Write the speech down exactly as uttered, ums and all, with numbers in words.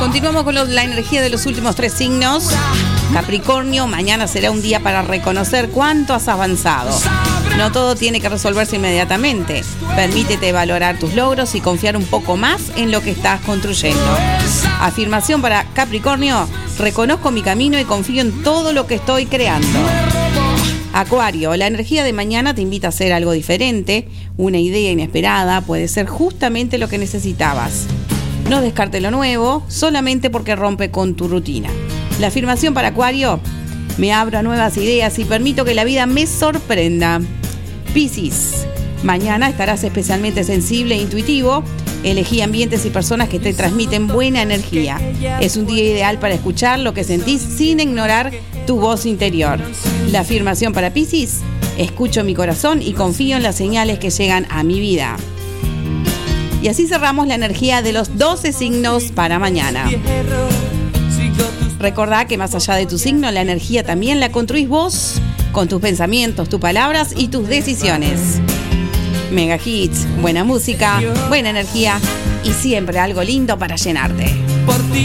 Continuamos con los, la energía de los últimos tres signos. Capricornio, mañana será un día para reconocer cuánto has avanzado. No todo tiene que resolverse inmediatamente. Permítete valorar tus logros y confiar un poco más en lo que estás construyendo. Afirmación para Capricornio: reconozco mi camino y confío en todo lo que estoy creando. Acuario, la energía de mañana te invita a hacer algo diferente. Una idea inesperada puede ser justamente lo que necesitabas. No descarte lo nuevo solamente porque rompe con tu rutina. La afirmación para Acuario: me abro a nuevas ideas y permito que la vida me sorprenda. Piscis, mañana estarás especialmente sensible e intuitivo. Elegí ambientes y personas que te transmiten buena energía. Es un día ideal para escuchar lo que sentís sin ignorar tu voz interior. La afirmación para Piscis: escucho mi corazón y confío en las señales que llegan a mi vida. Y así cerramos la energía de los doce signos para mañana. Recordá que más allá de tu signo, la energía también la construís vos, con tus pensamientos, tus palabras y tus decisiones. Mega hits, buena música, buena energía y siempre algo lindo para llenarte.